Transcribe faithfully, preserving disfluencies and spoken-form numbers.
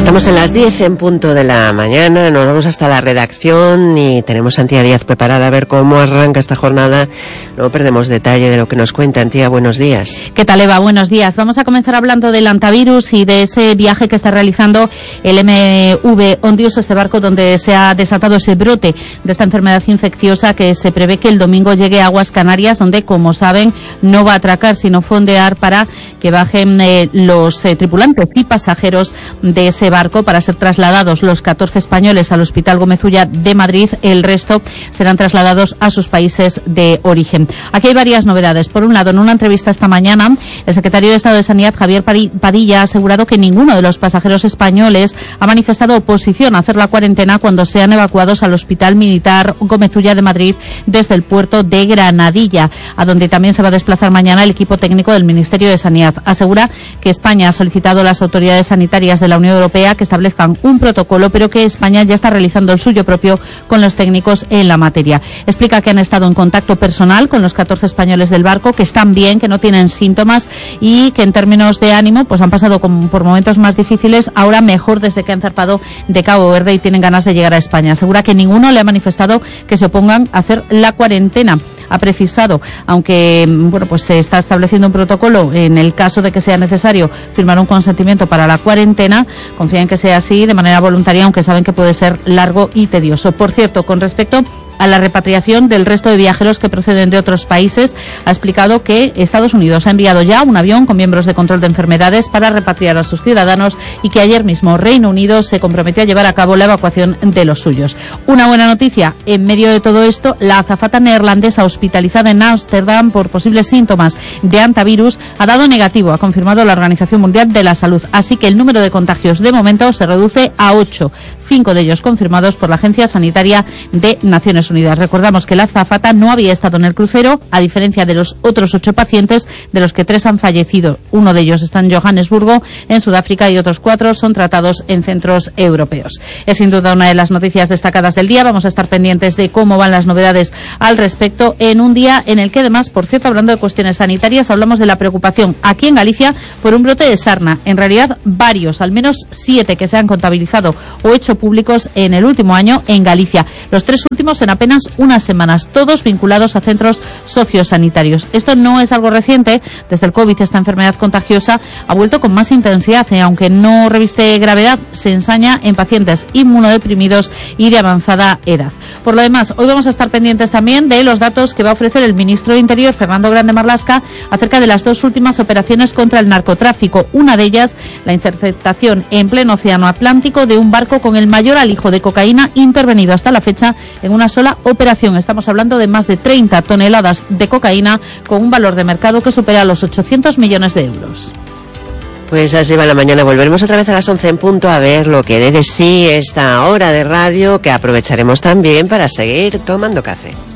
Estamos en las diez en punto de la mañana, nos vamos hasta la redacción y tenemos a Antía Díaz preparada a ver cómo arranca esta jornada. No perdemos detalle de lo que nos cuenta. Antía, buenos días. ¿Qué tal, Eva? Buenos días. Vamos a comenzar hablando del antivirus y de ese viaje que está realizando el M V Ondius, este barco donde se ha desatado ese brote de esta enfermedad infecciosa que se prevé que el domingo llegue a aguas Canarias, donde, como saben, no va a atracar, sino fondear para que bajen eh, los eh, tripulantes y pasajeros de ese barco para ser trasladados los catorce españoles al Hospital Gómez Ulla de Madrid. El resto serán trasladados a sus países de origen. Aquí hay varias novedades. Por un lado, en una entrevista esta mañana, el secretario de Estado de Sanidad, Javier Padilla, ha asegurado que ninguno de los pasajeros españoles ha manifestado oposición a hacer la cuarentena cuando sean evacuados al Hospital Militar Gómez Ulla de Madrid desde el puerto de Granadilla, a donde también se va a desplazar mañana el equipo técnico del Ministerio de Sanidad. Asegura que España ha solicitado a las autoridades sanitarias de la Unión Europea que establezcan un protocolo, pero que España ya está realizando el suyo propio con los técnicos en la materia. Explica que han estado en contacto personal con los catorce españoles del barco, que están bien, que no tienen síntomas y que en términos de ánimo pues han pasado con, por momentos más difíciles, ahora mejor desde que han zarpado de Cabo Verde y tienen ganas de llegar a España. Asegura que ninguno le ha manifestado que se opongan a hacer la cuarentena. Ha precisado, aunque bueno, pues se está estableciendo un protocolo en el caso de que sea necesario firmar un consentimiento para la cuarentena, confía en que sea así de manera voluntaria, aunque saben que puede ser largo y tedioso. Por cierto, con respecto a la repatriación del resto de viajeros que proceden de otros países, ha explicado que Estados Unidos ha enviado ya un avión con miembros de control de enfermedades para repatriar a sus ciudadanos y que ayer mismo Reino Unido se comprometió a llevar a cabo la evacuación de los suyos. Una buena noticia, en medio de todo esto, la azafata neerlandesa hospitalizada en Ámsterdam por posibles síntomas de antivirus ha dado negativo, ha confirmado la Organización Mundial de la Salud, así que el número de contagios de momento se reduce a ocho, cinco de ellos confirmados por la Agencia Sanitaria de Naciones Unidas. Recordamos que la azafata no había estado en el crucero, a diferencia de los otros ocho pacientes, de los que tres han fallecido. Uno de ellos está en Johannesburgo, en Sudáfrica, y otros cuatro son tratados en centros europeos. Es sin duda una de las noticias destacadas del día. Vamos a estar pendientes de cómo van las novedades al respecto en un día en el que, además, por cierto, hablando de cuestiones sanitarias, hablamos de la preocupación aquí en Galicia por un brote de sarna. En realidad, varios, al menos siete que se han contabilizado o hecho públicos en el último año en Galicia. Los tres últimos en apenas unas semanas, todos vinculados a centros sociosanitarios. Esto no es algo reciente. Desde el COVID, esta enfermedad contagiosa ha vuelto con más intensidad, eh, aunque no reviste gravedad, se ensaña en pacientes inmunodeprimidos y de avanzada edad. Por lo demás, hoy vamos a estar pendientes también de los datos que va a ofrecer el ministro de Interior, Fernando Grande Marlaska, acerca de las dos últimas operaciones contra el narcotráfico. Una de ellas, la interceptación en pleno océano Atlántico de un barco con el mayor alijo de cocaína intervenido hasta la fecha en una sola operación. Estamos hablando de más de treinta toneladas de cocaína con un valor de mercado que supera los ochocientos millones de euros. Pues así va la mañana. Volveremos otra vez a las once en punto a ver lo que dé de sí esta hora de radio, que aprovecharemos también para seguir tomando café.